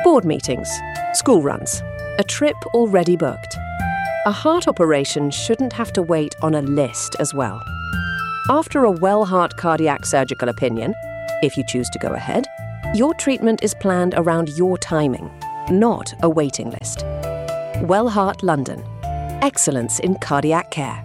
Board meetings, school runs, a trip already booked. A heart operation shouldn't have to wait on a list as well. After a Well-Heart cardiac surgical opinion, if you choose to go ahead, your treatment is planned around your timing, not a waiting list. Well-Heart London. Excellence in cardiac care.